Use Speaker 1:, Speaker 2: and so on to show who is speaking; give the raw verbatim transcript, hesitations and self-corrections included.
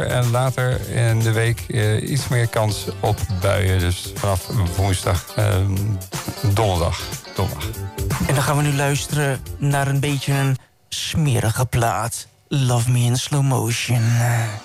Speaker 1: droger. En later in de week uh, iets meer kans op buien. Dus vanaf woensdag, uh, donderdag, donderdag.
Speaker 2: En dan gaan we nu luisteren naar een beetje een smerige plaat. Love Me in Slow Motion.